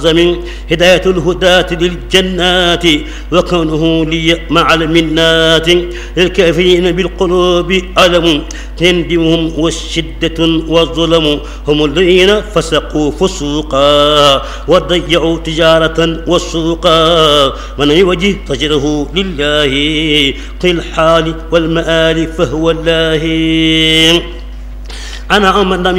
هداية الهداة للجنات وكونه لي مع المنات الكافرين بالقلوب ألم تندمهم والشدة والظلم هم الذين فسقوا فسوقا وضيعوا تجارة والسوقا من يوجه فجره لله في الحال والمآل فهو الله. أنا أمن